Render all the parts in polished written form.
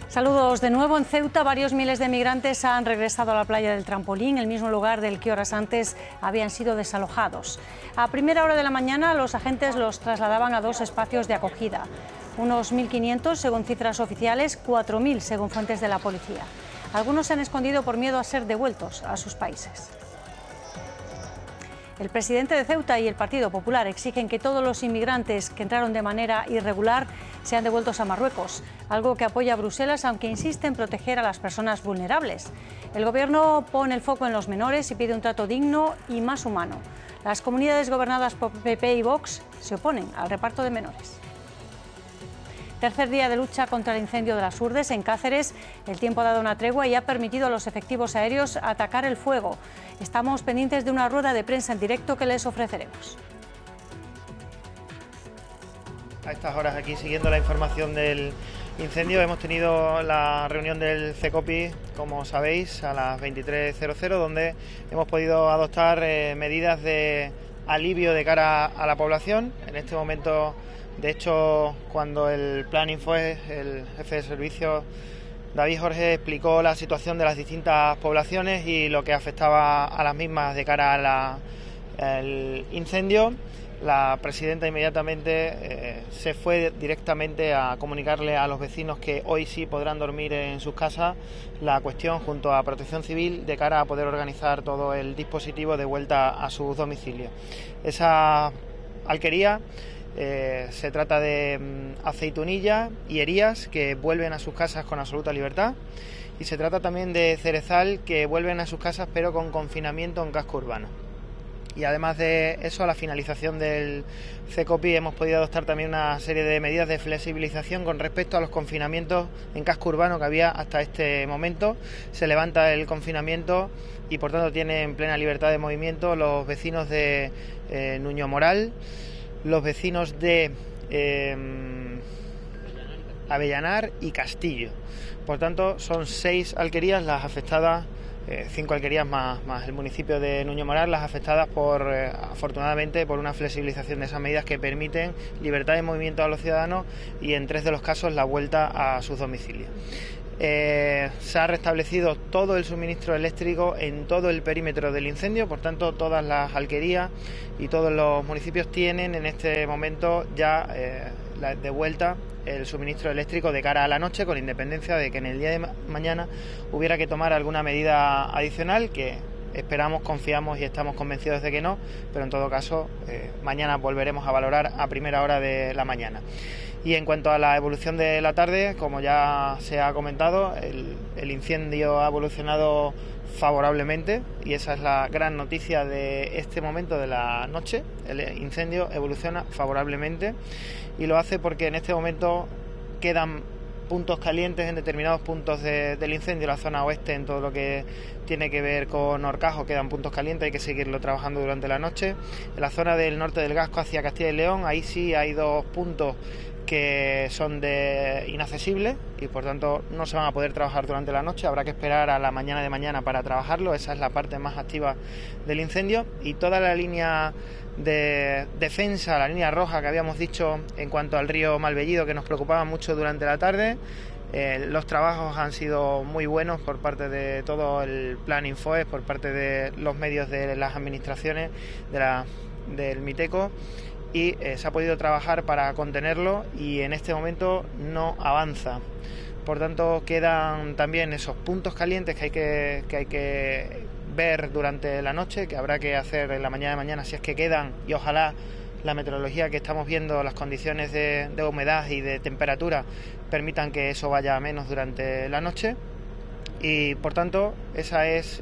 Saludos de nuevo. En Ceuta, varios miles de migrantes han regresado a la playa del Trampolín, el mismo lugar del que horas antes habían sido desalojados. A primera hora de la mañana, los agentes los trasladaban a dos espacios de acogida. Unos 1.500 según cifras oficiales, 4.000 según fuentes de la policía. Algunos se han escondido por miedo a ser devueltos a sus países. El presidente de Ceuta y el Partido Popular exigen que todos los inmigrantes que entraron de manera irregular sean devueltos a Marruecos, algo que apoya Bruselas, aunque insiste en proteger a las personas vulnerables. El Gobierno pone el foco en los menores y pide un trato digno y más humano. Las comunidades gobernadas por PP y Vox se oponen al reparto de menores. Tercer día de lucha contra el incendio de las Urdes en Cáceres. El tiempo ha dado una tregua y ha permitido a los efectivos aéreos atacar el fuego. Estamos pendientes de una rueda de prensa en directo que les ofreceremos. A estas horas aquí siguiendo la información del incendio hemos tenido la reunión del CECOPI, como sabéis, a las 23:00, donde hemos podido adoptar medidas de alivio de cara a la población. En este momento, de hecho, cuando el planning fue, el jefe de servicio, David Jorge, explicó la situación de las distintas poblaciones y lo que afectaba a las mismas de cara al incendio. La presidenta inmediatamente se fue directamente a comunicarle a los vecinos que hoy sí podrán dormir en sus casas la cuestión junto a Protección Civil de cara a poder organizar todo el dispositivo de vuelta a sus domicilios. Esa alquería se trata de Aceitunilla y Herías, que vuelven a sus casas con absoluta libertad, y se trata también de Cerezal, que vuelven a sus casas pero con confinamiento en casco urbano. Y además de eso, a la finalización del CECOPI hemos podido adoptar también una serie de medidas de flexibilización con respecto a los confinamientos en casco urbano que había hasta este momento. Se levanta el confinamiento y por tanto tienen plena libertad de movimiento los vecinos de Nuño Moral, los vecinos de Avellanar y Castillo. Por tanto, son 6 alquerías las afectadas, 5 alquerías más el municipio de Nuño Moral, las afectadas afortunadamente por una flexibilización de esas medidas que permiten libertad de movimiento a los ciudadanos y en 3 de los casos la vuelta a sus domicilios. Se ha restablecido todo el suministro eléctrico en todo el perímetro del incendio, por tanto todas las alquerías y todos los municipios tienen en este momento ya de vuelta el suministro eléctrico de cara a la noche, con independencia de que en el día de mañana hubiera que tomar alguna medida adicional, que esperamos, confiamos y estamos convencidos de que no, pero en todo caso mañana volveremos a valorar a primera hora de la mañana. Y en cuanto a la evolución de la tarde, como ya se ha comentado, el incendio ha evolucionado favorablemente y esa es la gran noticia de este momento de la noche. El incendio evoluciona favorablemente y lo hace porque en este momento quedan puntos calientes en determinados puntos del incendio, en la zona oeste, en todo lo que tiene que ver con Horcajo, quedan puntos calientes, hay que seguirlo trabajando durante la noche. En la zona del norte del Gasco hacia Castilla y León, ahí sí hay 2 puntos que son inaccesibles y por tanto no se van a poder trabajar durante la noche, habrá que esperar a la mañana de mañana para trabajarlo. Esa es la parte más activa del incendio, y toda la línea de defensa, la línea roja que habíamos dicho en cuanto al río Malvellido, que nos preocupaba mucho durante la tarde. Los trabajos han sido muy buenos por parte de todo el plan Infoes, por parte de los medios de las administraciones del Miteco, y se ha podido trabajar para contenerlo y en este momento no avanza. Por tanto, quedan también esos puntos calientes que hay que ver durante la noche, que habrá que hacer en la mañana de mañana si es que quedan, y ojalá la meteorología que estamos viendo, las condiciones de humedad y de temperatura permitan que eso vaya a menos durante la noche. Y por tanto, esa es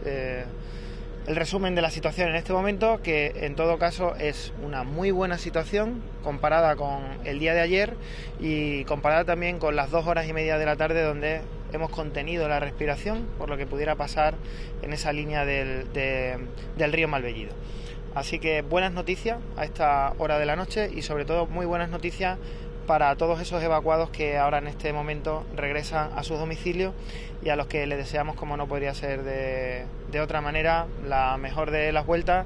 el resumen de la situación en este momento, que en todo caso es una muy buena situación comparada con el día de ayer y comparada también con las 2 horas y media de la tarde, donde hemos contenido la respiración por lo que pudiera pasar en esa línea del río Malvellido. Así que buenas noticias a esta hora de la noche y sobre todo muy buenas noticias para todos esos evacuados que ahora en este momento regresan a sus domicilios y a los que les deseamos, como no podría ser de otra manera, la mejor de las vueltas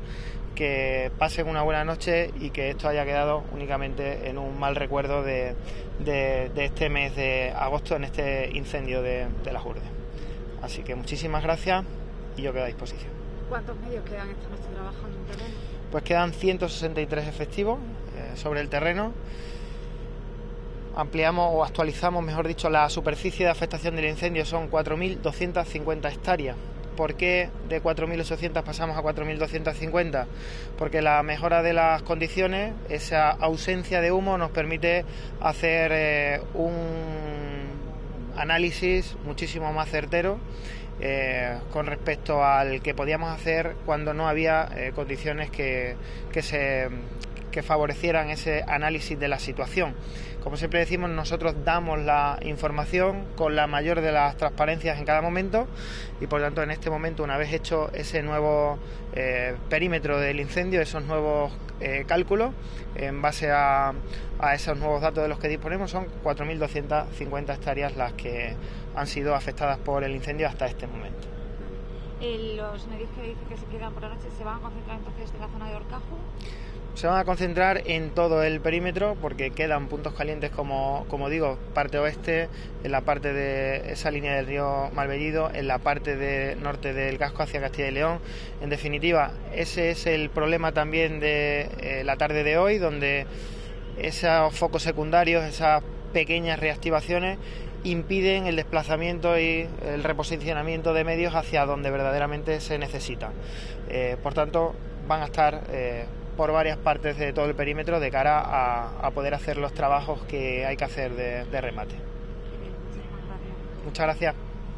que pasen una buena noche y que esto haya quedado únicamente en un mal recuerdo de este mes de agosto, en este incendio de Las Hurdes. Así que muchísimas gracias y yo quedo a disposición. ¿Cuántos medios quedan esta noche trabajando en terreno? Pues quedan 163 efectivos sobre el terreno. Ampliamos o actualizamos, mejor dicho, la superficie de afectación del incendio, son 4.250 hectáreas. ¿Por qué de 4.800 pasamos a 4.250? Porque la mejora de las condiciones, esa ausencia de humo, nos permite hacer un análisis muchísimo más certero con respecto al que podíamos hacer cuando no había condiciones que favorecieran ese análisis de la situación. Como siempre decimos, nosotros damos la información con la mayor de las transparencias en cada momento y por tanto en este momento, una vez hecho ese nuevo perímetro del incendio, esos nuevos cálculos, en base a esos nuevos datos de los que disponemos, son 4.250 hectáreas las que han sido afectadas por el incendio hasta este momento. Los medios que dicen que se quedan por la noche, ¿se van a concentrar entonces en la zona de Horcajo? Se van a concentrar en todo el perímetro porque quedan puntos calientes, como digo, parte oeste, en la parte de esa línea del río Malvellido, en la parte de norte del casco hacia Castilla y León. En definitiva, ese es el problema también de la tarde de hoy, donde esos focos secundarios, esas pequeñas reactivaciones, impiden el desplazamiento y el reposicionamiento de medios hacia donde verdaderamente se necesitan. Por tanto, van a estar por varias partes de todo el perímetro de cara a poder hacer los trabajos que hay que hacer de remate. Muchas gracias.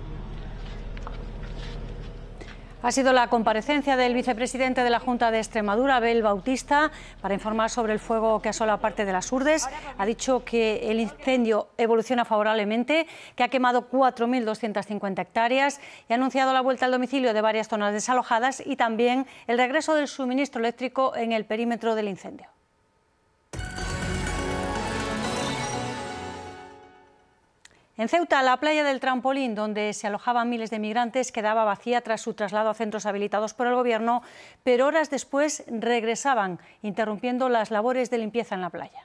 Ha sido la comparecencia del vicepresidente de la Junta de Extremadura, Abel Bautista, para informar sobre el fuego que asola parte de Las Hurdes. Ha dicho que el incendio evoluciona favorablemente, que ha quemado 4.250 hectáreas y ha anunciado la vuelta al domicilio de varias zonas desalojadas y también el regreso del suministro eléctrico en el perímetro del incendio. En Ceuta, la playa del Trampolín, donde se alojaban miles de migrantes, quedaba vacía tras su traslado a centros habilitados por el Gobierno, pero horas después regresaban, interrumpiendo las labores de limpieza en la playa.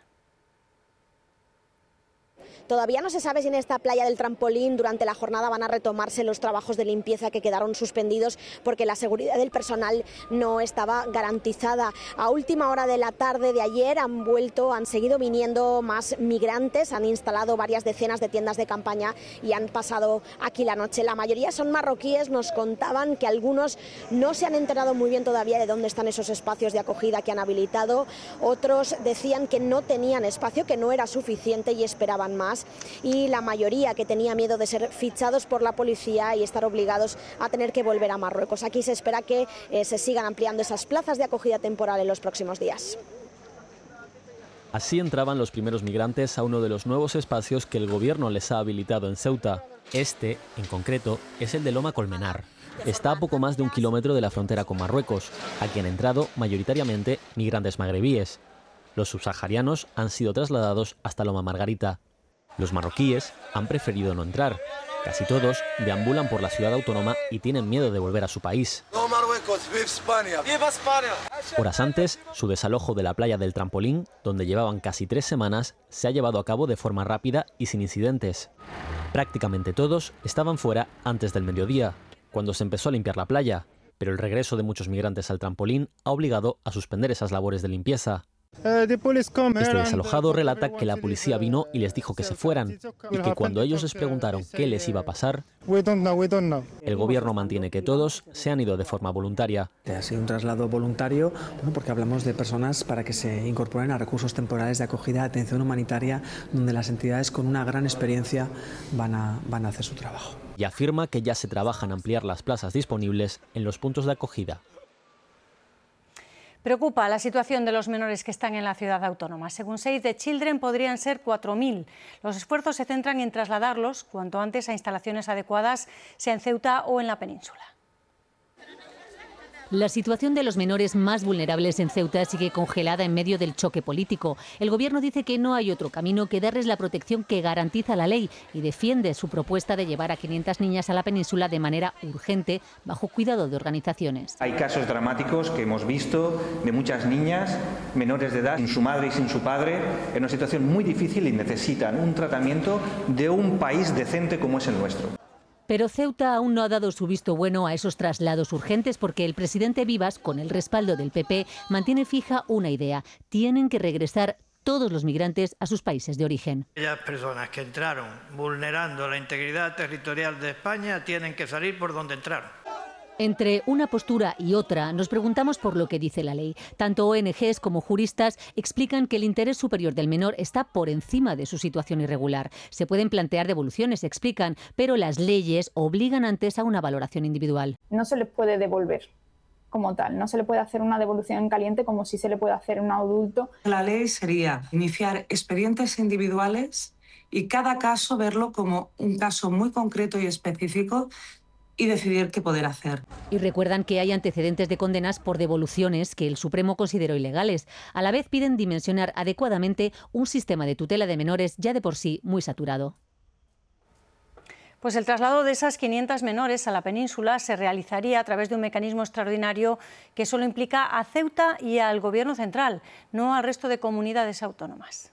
Todavía no se sabe si en esta playa del Trampolín durante la jornada van a retomarse los trabajos de limpieza que quedaron suspendidos porque la seguridad del personal no estaba garantizada. A última hora de la tarde de ayer han seguido viniendo más migrantes, han instalado varias decenas de tiendas de campaña y han pasado aquí la noche. La mayoría son marroquíes, nos contaban que algunos no se han enterado muy bien todavía de dónde están esos espacios de acogida que han habilitado, otros decían que no tenían espacio, que no era suficiente y esperaban más. Y la mayoría que tenía miedo de ser fichados por la policía y estar obligados a tener que volver a Marruecos. Aquí se espera que se sigan ampliando esas plazas de acogida temporal en los próximos días. Así entraban los primeros migrantes a uno de los nuevos espacios que el Gobierno les ha habilitado en Ceuta. Este, en concreto, es el de Loma Colmenar. Está a poco más de 1 kilómetro de la frontera con Marruecos. Aquí han entrado mayoritariamente migrantes magrebíes. Los subsaharianos han sido trasladados hasta Loma Margarita. Los marroquíes han preferido no entrar. Casi todos deambulan por la ciudad autónoma y tienen miedo de volver a su país. ¡No Marruecos! ¡Viva España! ¡Viva España! Horas antes, su desalojo de la playa del Trampolín, donde llevaban casi 3 semanas, se ha llevado a cabo de forma rápida y sin incidentes. Prácticamente todos estaban fuera antes del mediodía, cuando se empezó a limpiar la playa, pero el regreso de muchos migrantes al Trampolín ha obligado a suspender esas labores de limpieza. Este desalojado relata que la policía vino y les dijo que se fueran y que cuando ellos les preguntaron qué les iba a pasar, el Gobierno mantiene que todos se han ido de forma voluntaria. Ha sido un traslado voluntario, porque hablamos de personas para que se incorporen a recursos temporales de acogida, atención humanitaria, donde las entidades con una gran experiencia van a hacer su trabajo. Y afirma que ya se trabaja en ampliar las plazas disponibles en los puntos de acogida. Preocupa la situación de los menores que están en la ciudad autónoma. Según Save the Children, podrían ser 4.000. Los esfuerzos se centran en trasladarlos cuanto antes a instalaciones adecuadas, sea en Ceuta o en la península. La situación de los menores más vulnerables en Ceuta sigue congelada en medio del choque político. El Gobierno dice que no hay otro camino que darles la protección que garantiza la ley y defiende su propuesta de llevar a 500 niñas a la península de manera urgente, bajo cuidado de organizaciones. Hay casos dramáticos que hemos visto de muchas niñas menores de edad, sin su madre y sin su padre, en una situación muy difícil y necesitan un tratamiento de un país decente como es el nuestro. Pero Ceuta aún no ha dado su visto bueno a esos traslados urgentes porque el presidente Vivas, con el respaldo del PP, mantiene fija una idea: tienen que regresar todos los migrantes a sus países de origen. Aquellas personas que entraron vulnerando la integridad territorial de España tienen que salir por donde entraron. Entre una postura y otra nos preguntamos por lo que dice la ley. Tanto ONGs como juristas explican que el interés superior del menor está por encima de su situación irregular. Se pueden plantear devoluciones, explican, pero las leyes obligan antes a una valoración individual. No se les puede devolver como tal, no se le puede hacer una devolución en caliente como si se le puede hacer a un adulto. La ley sería iniciar expedientes individuales y cada caso verlo como un caso muy concreto y específico y decidir qué poder hacer. Y recuerdan que hay antecedentes de condenas por devoluciones que el Supremo consideró ilegales. A la vez piden dimensionar adecuadamente un sistema de tutela de menores ya de por sí muy saturado. Pues el traslado de esas 500 menores a la península se realizaría a través de un mecanismo extraordinario que solo implica a Ceuta y al Gobierno central, no al resto de comunidades autónomas.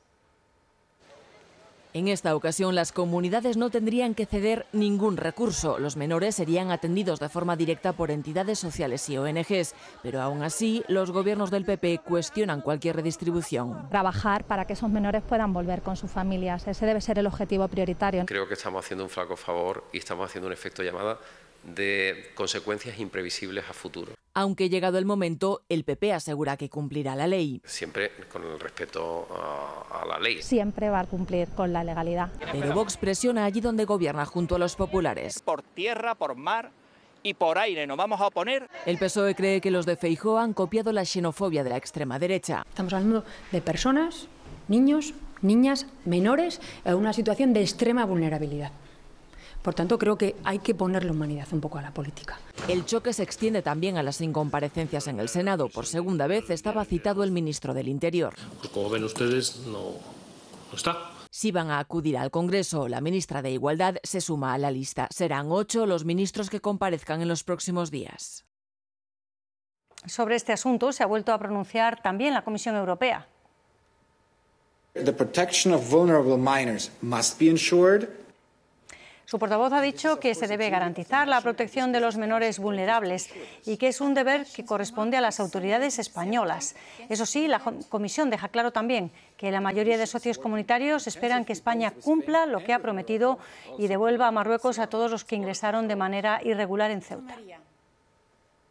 En esta ocasión, las comunidades no tendrían que ceder ningún recurso. Los menores serían atendidos de forma directa por entidades sociales y ONGs. Pero aún así, los gobiernos del PP cuestionan cualquier redistribución. Trabajar para que esos menores puedan volver con sus familias. Ese debe ser el objetivo prioritario. Creo que estamos haciendo un flaco favor y estamos haciendo un efecto llamada de consecuencias imprevisibles a futuro. Aunque llegado el momento, el PP asegura que cumplirá la ley. Siempre con el respeto a la ley. Siempre va a cumplir con la legalidad. Pero Vox presiona allí donde gobierna junto a los populares. Por tierra, por mar y por aire nos vamos a oponer. El PSOE cree que los de Feijóo han copiado la xenofobia de la extrema derecha. Estamos hablando de personas, niños, niñas, menores, en una situación de extrema vulnerabilidad. Por tanto, creo que hay que ponerle humanidad un poco a la política. El choque se extiende también a las incomparecencias en el Senado. Por segunda vez estaba citado el ministro del Interior. Pues como ven ustedes, no está. Si van a acudir al Congreso, la ministra de Igualdad se suma a la lista. Serán 8 los ministros que comparezcan en los próximos días. Sobre este asunto se ha vuelto a pronunciar también la Comisión Europea. The protection of vulnerable minors must be ensured. Su portavoz ha dicho que se debe garantizar la protección de los menores vulnerables y que es un deber que corresponde a las autoridades españolas. Eso sí, la Comisión deja claro también que la mayoría de socios comunitarios esperan que España cumpla lo que ha prometido y devuelva a Marruecos a todos los que ingresaron de manera irregular en Ceuta.